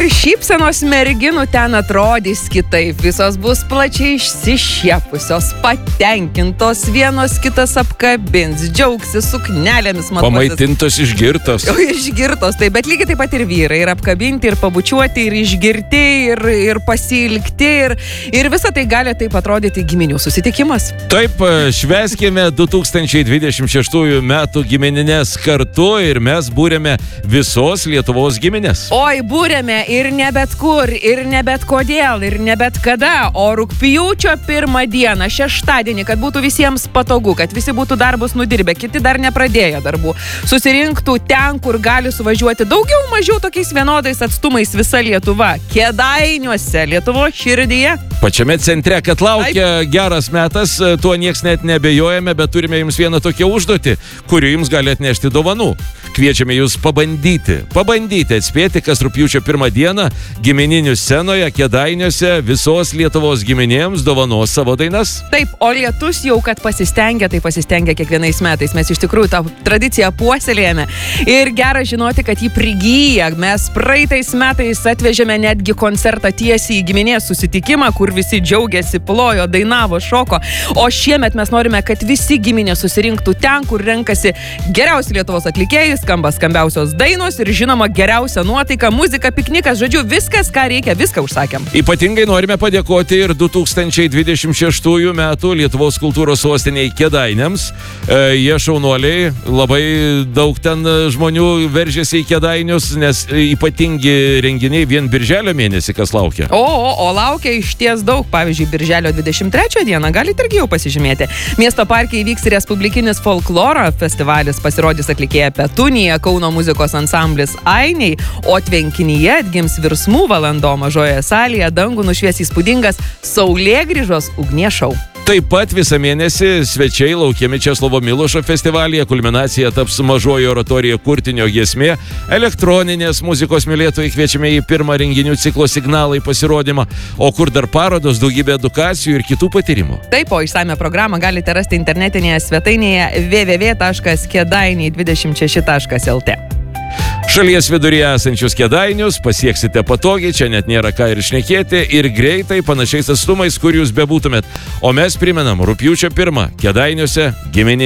Šypsenos merginų ten atrodys kitaip, visos bus plačiai išsišiepusios, patenkintos, vienos kitas apkabins, džiaugsis suknelėmis, pamaitintos, išgirtos. Išgirtos, tai bet lygiai taip pat ir vyrai, ir apkabinti, ir pabučiuoti, ir išgirti, ir pasilgti, ir visą tai gali taip atrodyti giminių susitikimas. Taip, švęskime 2026 metų giminines kartu ir mes būrėme visos Lietuvos giminės. Oi, būrėme ir ne bet kur, ir ne bet kodėl, ir ne bet kada, o rugpjūčio 1 dieną, šeštadienį, kad būtų visiems patogu, kad visi būtų darbus nudirbę, kiti dar nepradėjo darbų, susirinktų ten, kur gali suvažiuoti daugiau mažiau tokiais vienodais atstumais visa Lietuva, Kėdainiuose, Lietuvos širdyje. Pačiame centre, kad laukia geras metas, tuo nieks net nebejojame, bet turime jums vieną tokią užduotį, kuri jums gali atnešti dovanų. Kviečiame jūs pabandyti atspėti, kas rugpjūčio 1 dieną gimininių scenoje Kėdainiuose visos Lietuvos giminėms dovanos savo dainas. Taip, o lietus jau, kad pasistengia, tai pasistengia kiekvienais metais. Mes iš tikrųjų tą tradiciją puoselėjame ir gera žinoti, kad jį prigyja. Mes praeitais metais atvežėme netgi koncertą tiesiai į giminės susitikimą, kur visi džiaugiasi, plojo, dainavo, šoko. O šiemet mes norime, kad visi giminės susirinktų ten, kur renkasi geriausi Lietuvos atlikėjai, skamba skambiausios dainos ir žinoma geriausia nuotaika, muzika, piknikas, žodžiu, viskas, ką reikia, viską užsakėm. Ypatingai norime padėkoti ir 2026 metų Lietuvos kultūros sostiniai Kėdainiams. Jie šaunuoliai, labai daug ten žmonių veržėsi į Kėdainius, nes ypatingi renginiai vien birželio mėnesį, kas laukia. O laukia išties daug, pavyzdžiui, birželio 23 dieną, galite irgi jau pasižymėti. Miesto parke įvyks Respublikinis folkloro festivalis, pasirodys atlikėja Petunija, Kauno muzikos ansamblis Ainiai, o tvenkinyje atgims virsmų valando mažoje salėje, dangų nušvies įspūdingas Saulėgrįžos ugnies šou. Taip pat visą mėnesį svečiai laukiami Česlovo Milošo festivalyje, kulminacija taps mažoji oratorija Kurtinio giesmė, elektroninės muzikos mylėtojai kviečiame į pirmą renginių ciklo Signalai pasirodymą, o kur dar parodos, daugybė edukacijų ir kitų patyrimų. Taip, o išsame programą galite rasti internetinėje svetainėje www.kedainiai26.lt. Šalies viduryje esančius Kėdainius pasieksite patogiai, čia net nėra ką ir šnekėti, ir greitai panašiais atstumais, kur jūs bebūtumėt. O mes primenam, rugpjūčio 1 Kėdainiuose gimininis